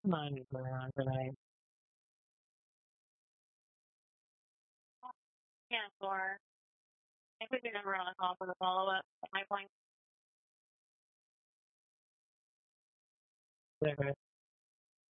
Mine is going on tonight. Yeah, or I put your number on the call for the follow up. My point.